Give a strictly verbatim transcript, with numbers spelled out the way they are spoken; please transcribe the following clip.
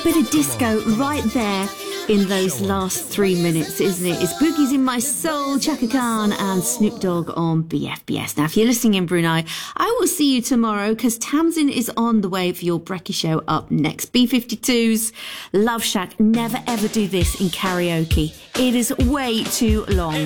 Bit of disco right there in those last three minutes, isn't it? It's Boogie's in My Soul, Chaka Khan and Snoop Dogg on B F B S. Now, if you're listening in Brunei, I will see you tomorrow because Tamsin is on the way for your Brekkie Show up next. B fifty-two's Love Shack. Never ever do this in karaoke. It is way too long.